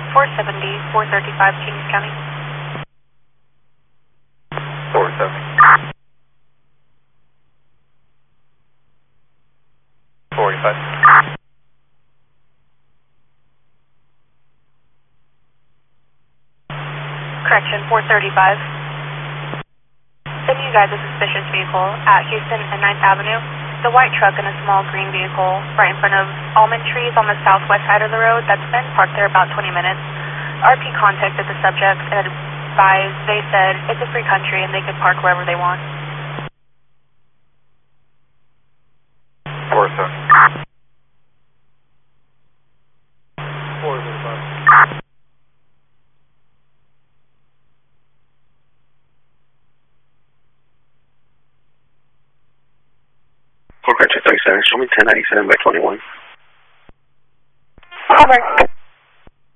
470, 435, Kings County. 470. 45. Correction, 435. Sending you guys a suspicious vehicle at Houston and 9th Avenue. The white truck and a small green vehicle right in front of almond trees on the southwest side of the road that's been parked there about 20 minutes. RP contacted the subjects and advised, they said it's a free country and they can park wherever they want. 470. 435. Correct 37, show me 1097 by 21. Robert.